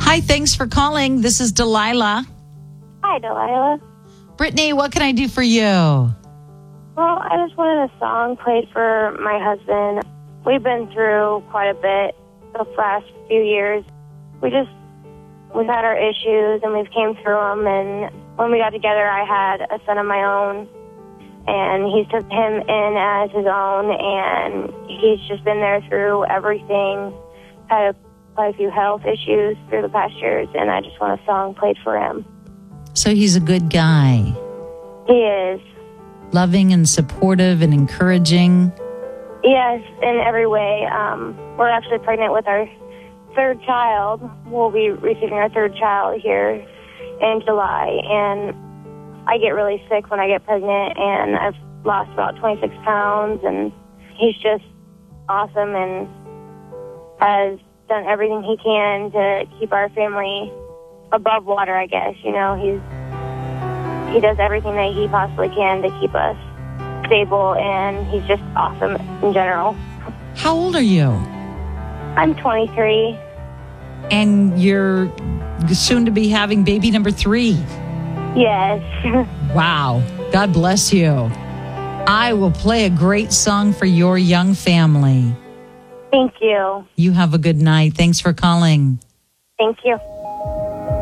Hi, thanks for calling. This is Delilah. Hi, Delilah. Brittany, what can I do for you? Well, I just wanted a song played for my husband. We've been through quite a bit the last few years. We've had our issues, and we've came through them. And when we got together, I had a son of my own, and he took him in as his own, and he's just been there through everything. Had quite a few health issues through the past years, and I just want a song played for him. So he's a good guy. He is. Loving and supportive and encouraging. Yes, in every way. We're actually pregnant with our third child. We'll be receiving our third child here in July, and I get really sick when I get pregnant, and I've lost about 26 pounds, and he's just awesome and has done everything he can to keep our family above water, I guess. You know, he does everything that he possibly can to keep us stable, and he's just awesome in general. How old are you? I'm 23. And you're soon to be having baby number 3. Yes. Wow. God bless you. I will play a great song for your young family. Thank you. You have a good night. Thanks for calling. Thank you.